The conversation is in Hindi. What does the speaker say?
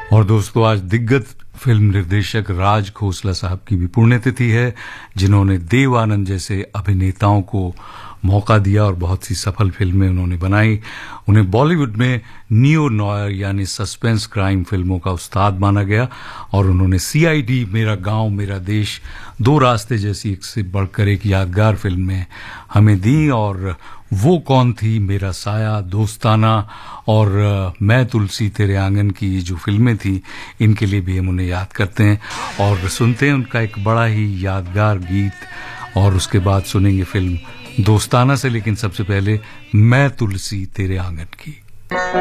और दोस्तों, आज दिग्गज फिल्म निर्देशक राज खोसला साहब की भी पुण्यतिथि है, जिन्होंने देव आनंद जैसे अभिनेताओं को मौका दिया और बहुत सी सफल फिल्में उन्होंने बनाई। उन्हें बॉलीवुड में नियो नॉयर यानी सस्पेंस क्राइम फिल्मों का उस्ताद माना गया और उन्होंने सीआईडी, मेरा गांव मेरा देश, दो रास्ते जैसी एक से बढ़कर एक यादगार फिल्में हमें दी। और वो कौन थी, मेरा साया, दोस्ताना और मैं तुलसी तेरे आंगन की जो फिल्में थी, इनके लिए भी हम उन्हें याद करते हैं और सुनते हैं उनका एक बड़ा ही यादगार गीत। और उसके बाद सुनेंगे फिल्म दोस्ताना से, लेकिन सबसे पहले मैं तुलसी तेरे आंगन की।